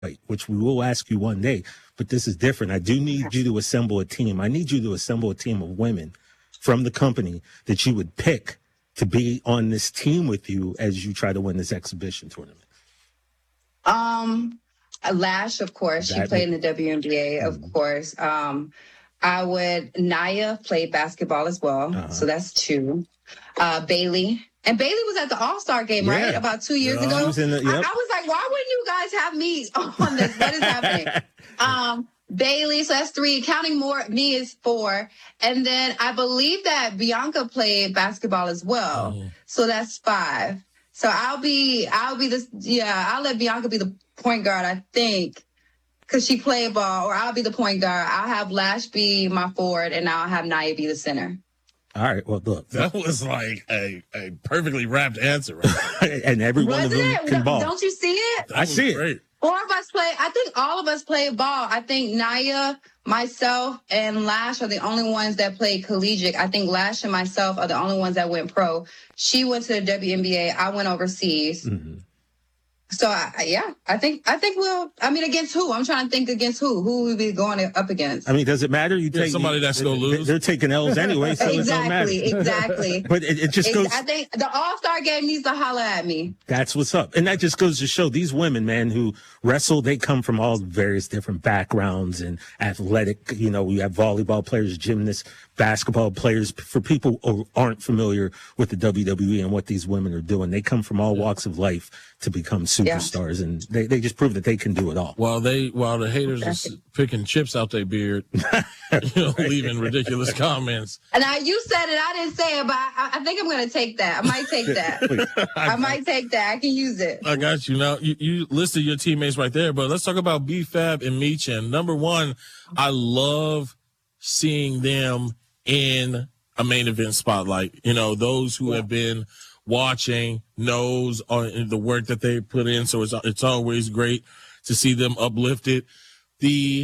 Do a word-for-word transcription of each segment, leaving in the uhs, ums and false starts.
Right, which we will ask you one day, but this is different. I do need you to assemble a team. I need you to assemble a team of women from the company that you would pick to be on this team with you as you try to win this exhibition tournament. Um, Lash, of course. That she played in the W N B A, of mm-hmm. course. Um, I would, Naya played basketball as well, uh-huh. so that's two. Uh, Bailey. And Bailey was at the All-Star game, yeah. right? About two years yeah. ago. Was the, yep. I, I was like, why wouldn't you guys have me on this? What is happening? um, Bailey, so that's three. Counting more, me is four. And then I believe that Bianca played basketball as well. Oh. So that's five. So I'll be, I'll be this, yeah, I'll let Bianca be the point guard, I think, because she played ball, or I'll be the point guard. I'll have Lash be my forward, and I'll have Naya be the center. All right. Well, look. That was like a, a perfectly wrapped answer. Right? And every one of them it? can ball. Don't you see it? I see great. it. Four of us play. I think all of us play ball. I think Naya, myself, and Lash are the only ones that play collegiate. I think Lash and myself are the only ones that went pro. She went to the W N B A. I went overseas. Mm-hmm. So, I, yeah, I think I think we'll, I mean, against who? I'm trying to think against who. Who will we be going up against? I mean, does it matter? You yeah, take somebody you, that's going to lose. They're taking L's anyway, so exactly, it don't matter. Exactly, But it, it just it, goes. I think the All-Star game needs to holler at me. That's what's up. And that just goes to show these women, man, who wrestle, they come from all various different backgrounds and athletic, you know, we have volleyball players, gymnasts, basketball players. For people who aren't familiar with the W W E and what these women are doing, they come from all walks of life to become superstars, yeah. and they, they just prove that they can do it all. While they while the haters are picking chips out their beard, you know, leaving ridiculous comments. And now you said it, I didn't say it, but I, I think I'm going to take that. I might take that. I might take that. I can use it. I got you. Now, you, you listed your teammates right there, but let's talk about B-Fab and Michin. Number one, I love seeing them in a main event spotlight. You know, those who yeah. have been watching knows on the work that they put in, so it's it's always great to see them uplifted. The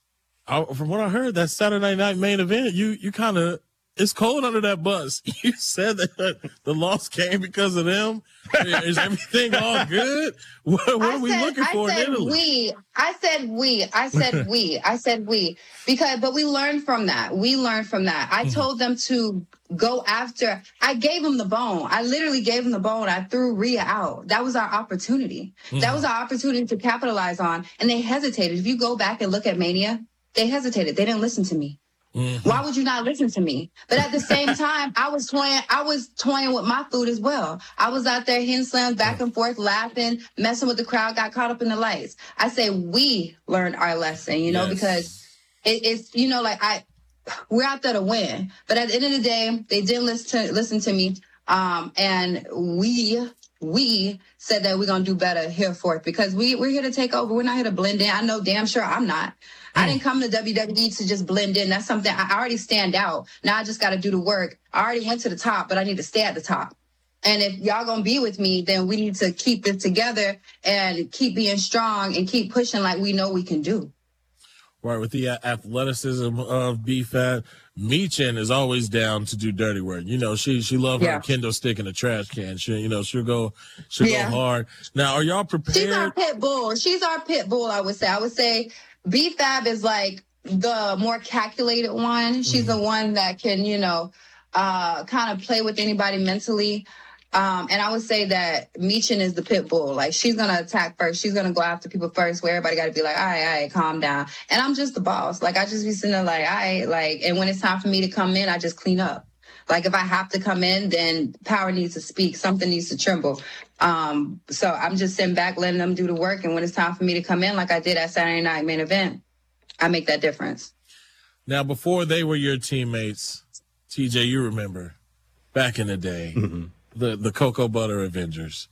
I, from what I heard, that Saturday night main event, you you kind of it's cold under that bus. You said that the loss came because of them. Is everything all good? What, what are we said, looking for I said in Italy? We. I said we. I said we. I said we. Because, but we learned from that. We learned from that. I told them to go after. I gave them the bone. I literally gave them the bone. I threw Rhea out. That was our opportunity. Mm-hmm. That was our opportunity to capitalize on. And they hesitated. If you go back and look at Mania, they hesitated. They didn't listen to me. Mm-hmm. Why would you not listen to me? But at the same time, I was toying, I was toying with my food as well. I was out there hitting slams back and forth, laughing, messing with the crowd, got caught up in the lights. I say we learned our lesson, you know, yes. because it, it's, you know, like I, we're out there to win. But at the end of the day, they didn't listen to, listen to me. Um, and we, we said that we're going to do better here forth because we, we're here to take over. We're not here to blend in. I know damn sure I'm not. I didn't come to W W E to just blend in. That's something I already stand out. Now I just got to do the work. I already went to the top, but I need to stay at the top. And if y'all going to be with me, then we need to keep it together and keep being strong and keep pushing like we know we can do. Right. With the athleticism of B-Fab, Michin is always down to do dirty work. You know, she she loves yeah. her kendo stick in a trash can. She, you know, she'll go, she'll yeah. go hard. Now, are y'all prepared? She's our pit bull. She's our pit bull, I would say. I would say B-Fab is like the more calculated one. She's mm-hmm. the one that can, you know, uh, kind of play with anybody mentally. Um, and I would say that Michin is the pit bull. Like, she's going to attack first. She's going to go after people first, where everybody got to be like, all right, all right, calm down. And I'm just the boss. Like, I just be sitting there like, all right, like, and when it's time for me to come in, I just clean up. Like, if I have to come in, then power needs to speak. Something needs to tremble. Um, so I'm just sitting back, letting them do the work. And when it's time for me to come in, like I did at Saturday Night Main Event, I make that difference. Now, before they were your teammates, T J, you remember back in the day, mm-hmm. the, the Cocoa Butter Avengers.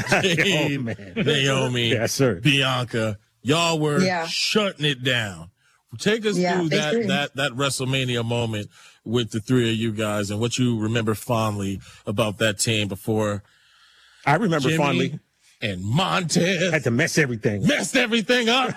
Oh, man. Naomi, yes, sir. Bianca, y'all were yeah. shutting it down. Take us yeah, through that, that, that WrestleMania moment with the three of you guys and what you remember fondly about that team before I remember Jimmy fondly. And Montez. Had to mess everything. Messed everything up.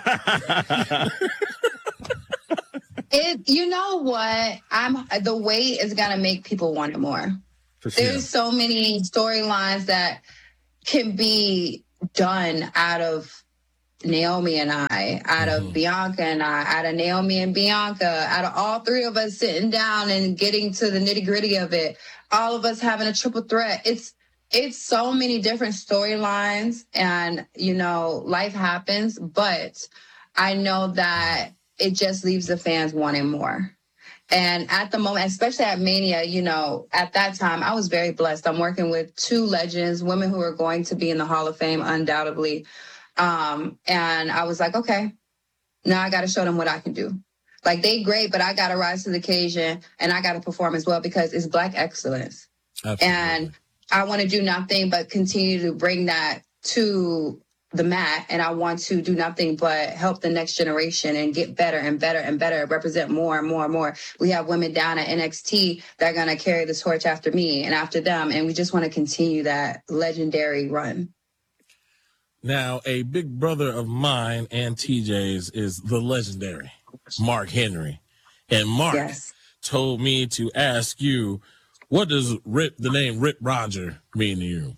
It, you know what? I'm the wait is gonna make people want it more. For sure. There's so many storylines that can be done out of Naomi and I, out of Bianca and I, out of Naomi and Bianca, out of all three of us sitting down and getting to the nitty gritty of it, all of us having a triple threat. It's it's so many different storylines, and you know, life happens, but I know that it just leaves the fans wanting more. And at the moment, especially at Mania, you know, at that time, I was very blessed. I'm working with two legends, women who are going to be in the Hall of Fame, undoubtedly. Um, and I was like, okay, now I got to show them what I can do. Like, they great, but I got to rise to the occasion and I got to perform as well, because it's Black excellence. Absolutely. And I want to do nothing but continue to bring that to the mat. And I want to do nothing but help the next generation and get better and better and better, represent more and more and more. We have women down at N X T that are going to carry the torch after me and after them. And we just want to continue that legendary run. Now, a big brother of mine and T J's is the legendary Mark Henry. And Mark Yes. told me to ask you, what does Rip, the name Rip Roger, mean to you?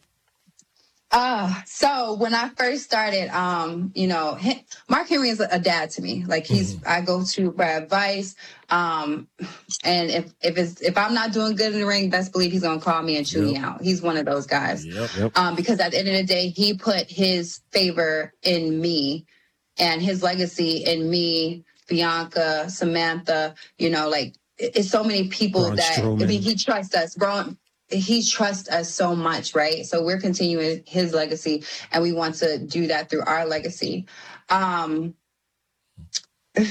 Uh, so when I first started, um, you know, he, Mark Henry is a dad to me. Like, he's, mm-hmm. I go to for advice. Um, and if, if it's, if I'm not doing good in the ring, best believe he's going to call me and chew yep. me out. He's one of those guys. Yep, yep. Um, because at the end of the day, he put his favor in me and his legacy in me, Bianca, Samantha, you know, like, it, it's so many people Braun that, Strowman. I mean, he trusts us. Braun, he trusts us so much, right? So we're continuing his legacy, and we want to do that through our legacy. Um, I,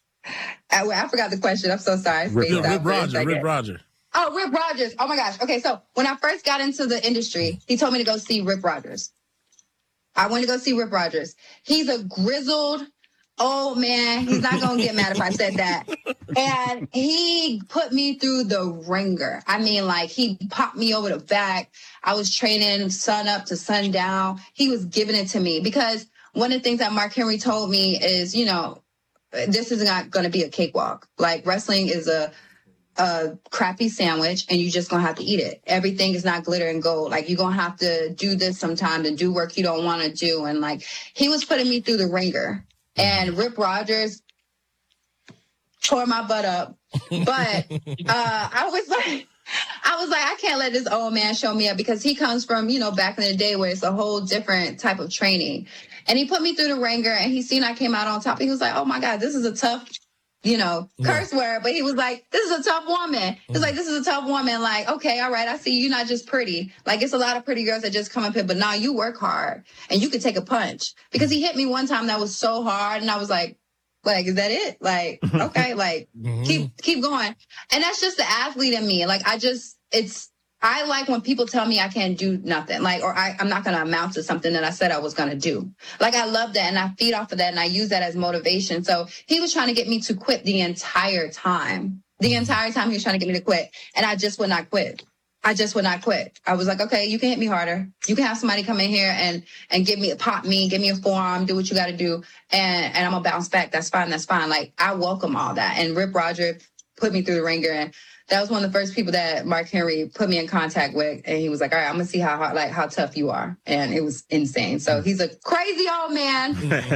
I forgot the question. I'm so sorry. Rip, Rip, Rip Roger. Rip Roger. Oh, Rip Rogers. Oh my gosh. Okay, so when I first got into the industry, he told me to go see Rip Rogers. I went to go see Rip Rogers. He's a grizzled old man. He's not going to get mad if I said that. And he put me through the ringer. I mean, like, he popped me over the back. I was training sun up to sundown. He was giving it to me, because one of the things that Mark Henry told me is, you know, this is not going to be a cakewalk. Like, wrestling is a a crappy sandwich, and you just gonna have to eat it. Everything is not glitter and gold. Like, you're gonna have to do this sometimes and do work you don't want to do. And like, he was putting me through the ringer. And Rip Rogers tore my butt up. But uh, I was like, I was like, I can't let this old man show me up, because he comes from, you know, back in the day where it's a whole different type of training. And he put me through the ringer, and he seen I came out on top. He was like, oh my God, this is a tough, you know, curse yeah. word. But he was like, this is a tough woman. He's mm. like, this is a tough woman. Like, okay, all right, I see you're not just pretty. Like, it's a lot of pretty girls that just come up here, but now you work hard and you could take a punch. Because he hit me one time that was so hard, and I was like, like, is that it? Like, okay, like, mm-hmm. keep keep going. And that's just the athlete in me. Like, I just, it's, I like when people tell me I can't do nothing, like, or I, I'm not going to amount to something that I said I was going to do. Like, I love that, and I feed off of that, and I use that as motivation. So he was trying to get me to quit the entire time. The entire time he was trying to get me to quit, and I just would not quit. I just would not quit. I was like, okay, you can hit me harder. You can have somebody come in here and and give me, pop me, give me a forearm, do what you got to do, and, and I'm going to bounce back. That's fine. That's fine. Like, I welcome all that. And Rip Roger put me through the ringer, and that was one of the first people that Mark Henry put me in contact with. And he was like, all right, I'm going to see how hard, like, how tough you are. And it was insane. So he's a crazy old man.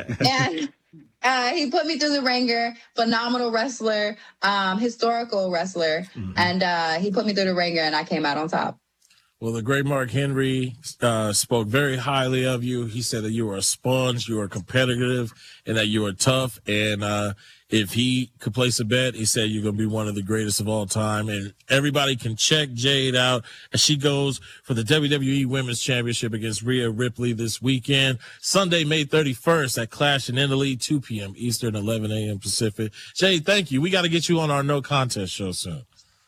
And uh, he put me through the ringer, phenomenal wrestler, um, historical wrestler. Mm-hmm. And uh, he put me through the ringer, and I came out on top. Well, the great Mark Henry uh, spoke very highly of you. He said that you were a sponge, you were competitive, and that you were tough. And uh, if he could place a bet, he said you're going to be one of the greatest of all time. And everybody can check Jade out as she goes for the W W E Women's Championship against Rhea Ripley this weekend, Sunday, May thirty-first at Clash in Italy, two p.m. Eastern, eleven a.m. Pacific. Jade, thank you. We got to get you on our No Contest show soon.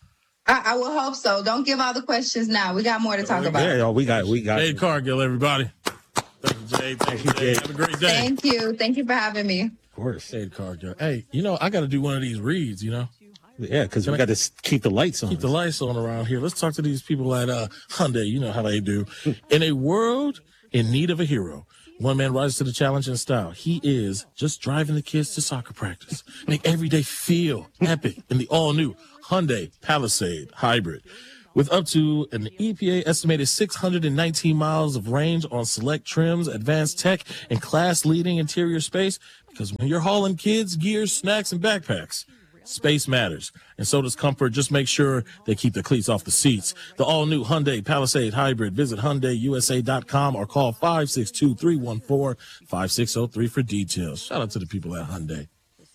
I, I will hope so. Don't give all the questions now. We got more to talk about. Yeah, we got, we got. Jade Cargill, everybody. Thank you, Jade. Thank you, Jade. Have a great day. Thank you. Thank you for having me. Of course. Jade Cargill. Hey, you know, I got to do one of these reads, you know? Yeah, because we got to keep the lights on. Keep the lights on around here. Let's talk to these people at uh, Hyundai. You know how they do. In a world in need of a hero, one man rises to the challenge in style. He is just driving the kids to soccer practice. Make every day feel epic in the all-new Hyundai Palisade Hybrid. With up to an E P A estimated six hundred nineteen miles of range on select trims, advanced tech, and class-leading interior space, because when you're hauling kids, gear, snacks, and backpacks, space matters, and so does comfort. Just make sure they keep the cleats off the seats. The all-new Hyundai Palisade Hybrid. Visit Hyundai U S A dot com or call five six two, three one four, five six zero three for details. Shout out to the people at Hyundai.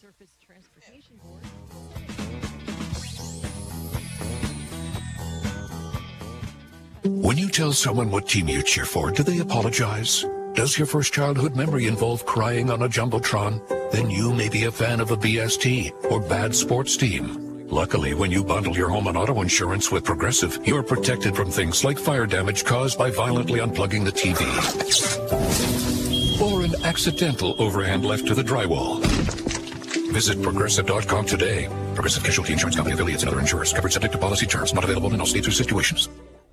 When you tell someone what team you cheer for, do they apologize? Does your first childhood memory involve crying on a Jumbotron? Then you may be a fan of a B S T or bad sports team. Luckily, when you bundle your home and auto insurance with Progressive, you're protected from things like fire damage caused by violently unplugging the T V. Or an accidental overhand left to the drywall. Visit Progressive dot com today. Progressive Casualty Insurance Company affiliates and other insurers. Covered subject to policy terms. Not available in all states or situations.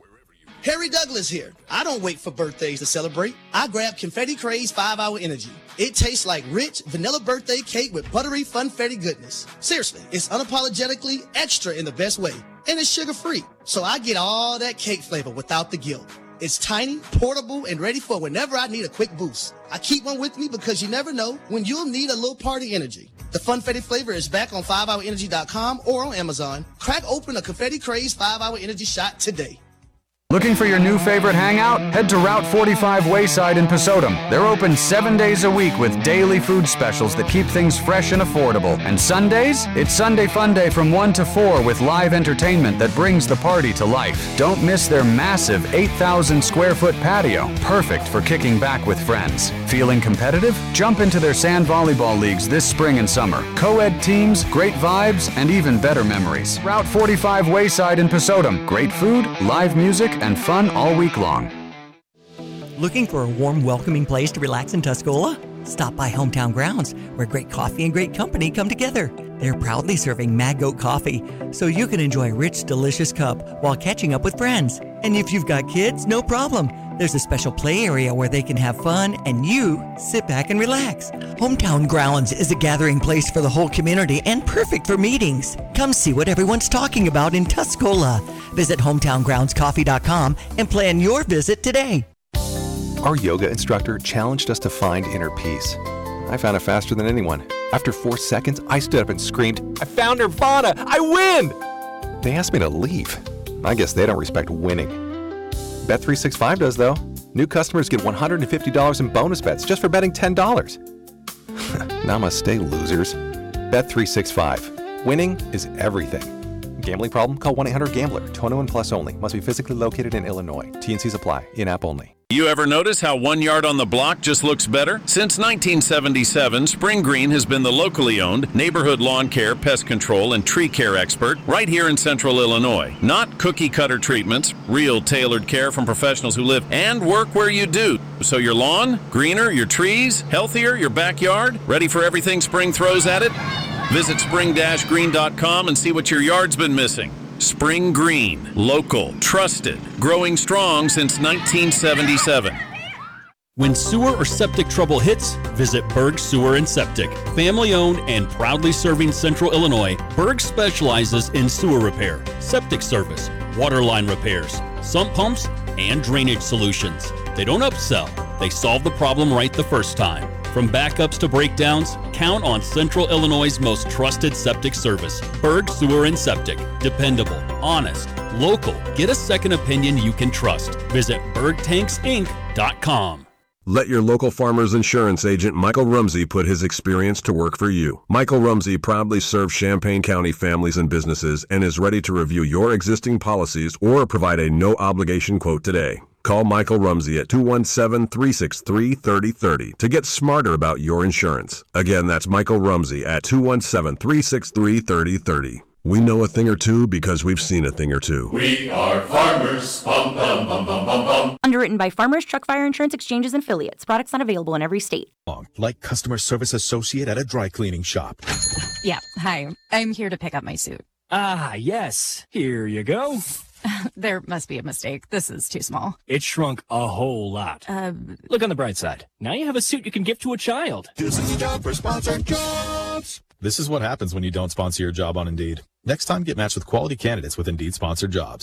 Harry Douglas here. I don't wait for birthdays to celebrate. I grab Confetti Craze five hour Energy. It tastes like rich vanilla birthday cake with buttery funfetti goodness. Seriously, it's unapologetically extra in the best way. And it's sugar-free. So I get all that cake flavor without the guilt. It's tiny, portable, and ready for whenever I need a quick boost. I keep one with me because you never know when you'll need a little party energy. The Funfetti flavor is back on five hour energy dot com or on Amazon. Crack open a Confetti Craze five hour Energy shot today. Looking for your new favorite hangout? Head to Route forty-five Wayside in Pasodum. They're open seven days a week with daily food specials that keep things fresh and affordable. And Sundays? It's Sunday Fun Day from one to four with live entertainment that brings the party to life. Don't miss their massive eight thousand square foot patio, perfect for kicking back with friends. Feeling competitive? Jump into their sand volleyball leagues this spring and summer. Co-ed teams, great vibes, and even better memories. Route forty-five Wayside in Pasodum. Great food, live music, and fun all week long. Looking for a warm, welcoming place to relax in Tuscola? Stop by Hometown Grounds, where great coffee and great company come together. They're proudly serving Mad Goat coffee, so you can enjoy a rich, delicious cup while catching up with friends. And if you've got kids, no problem. There's a special play area where they can have fun and you sit back and relax. Hometown Grounds is a gathering place for the whole community and perfect for meetings. Come see what everyone's talking about in Tuscola. Visit hometown grounds coffee dot com and plan your visit today. Our yoga instructor challenged us to find inner peace. I found it faster than anyone. After four seconds, I stood up and screamed, "I found Nirvana! I win!" They asked me to leave. I guess they don't respect winning. Bet three sixty-five does, though. New customers get one hundred fifty dollars in bonus bets just for betting ten dollars. Namaste, losers. Bet three sixty-five. Winning is everything. Gambling problem? Call one eight hundred gambler. twenty-one plus only. Must be physically located in Illinois. T N Cs apply. In-app only. You ever notice how one yard on the block just looks better? Since nineteen seventy-seven, Spring Green has been the locally owned neighborhood lawn care, pest control, and tree care expert right here in central Illinois. Not cookie-cutter treatments, real tailored care from professionals who live and work where you do. So your lawn, greener, your trees, healthier, your backyard, ready for everything spring throws at it? Visit spring dash green dot com and see what your yard's been missing. Spring Green, local, trusted, growing strong since nineteen seventy-seven. When sewer or septic trouble hits, visit Berg Sewer and Septic. Family owned and proudly serving Central Illinois, Berg specializes in sewer repair, septic service, water line repairs, sump pumps, and drainage solutions. They don't upsell, they solve the problem right the first time. From backups to breakdowns, count on Central Illinois' most trusted septic service. Berg Sewer and Septic. Dependable, honest, local. Get a second opinion you can trust. Visit berg tanks inc dot com. Let your local farmer's insurance agent Michael Rumsey put his experience to work for you. Michael Rumsey proudly serves Champaign County families and businesses and is ready to review your existing policies or provide a no-obligation quote today. Call Michael Rumsey at two one seven, three six three, three zero three zero to get smarter about your insurance. Again, that's Michael Rumsey at two one seven, three six three, three zero three zero. We know a thing or two because we've seen a thing or two. We are farmers. Bum, bum, bum, bum, bum, bum. Underwritten by Farmers Truck Fire Insurance Exchanges and Affiliates. Products not available in every state. Like customer service associate at a dry cleaning shop. Yeah, hi. I'm here to pick up my suit. Ah, yes. Here you go. There must be a mistake. This is too small. It shrunk a whole lot. Uh, Look on the bright side. Now you have a suit you can give to a child. This is a job for sponsored jobs. This is what happens when you don't sponsor your job on Indeed. Next time, get matched with quality candidates with Indeed sponsored jobs.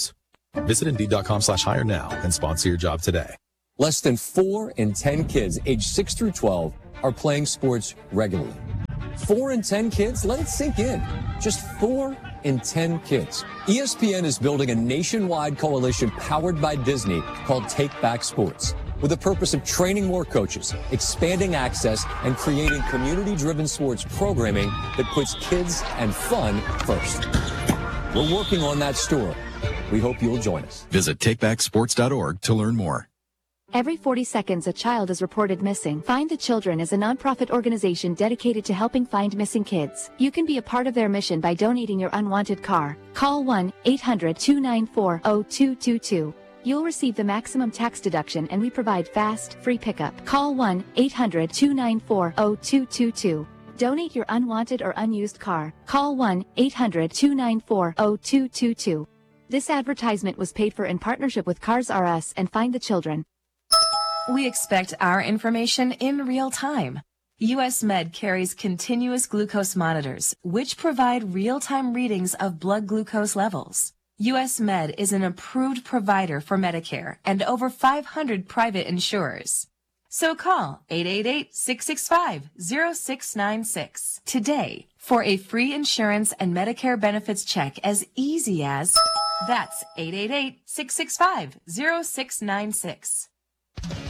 Visit Indeed.com slash hire now and sponsor your job today. Less than four in ten kids aged six through twelve are playing sports regularly. Four in ten kids? Let it sink in. Just four in ten kids. E S P N is building a nationwide coalition powered by Disney called Take Back Sports, with the purpose of training more coaches, expanding access, and creating community-driven sports programming that puts kids and fun first. We're working on that story. We hope you'll join us. Visit take back sports dot org to learn more. Every forty seconds, a child is reported missing. Find the Children is a nonprofit organization dedicated to helping find missing kids. You can be a part of their mission by donating your unwanted car. Call one eight hundred two nine four zero two two two. You'll receive the maximum tax deduction, and we provide fast, free pickup. Call one eight hundred two nine four zero two two two. Donate your unwanted or unused car. Call one eight hundred two nine four zero two two two. This advertisement was paid for in partnership with Cars R Us and Find the Children. We expect our information in real time. U S Med carries continuous glucose monitors, which provide real-time readings of blood glucose levels. U S Med is an approved provider for Medicare and over five hundred private insurers. So call eight eight eight, six six five, zero six nine six today for a free insurance and Medicare benefits check as easy as, that's eight eight eight, six six five, zero six nine six.